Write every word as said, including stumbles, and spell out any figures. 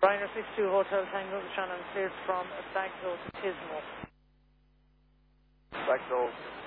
Ryanair six two Hotel Tango Shannon cleared from Staghill to Tismore. Staghill.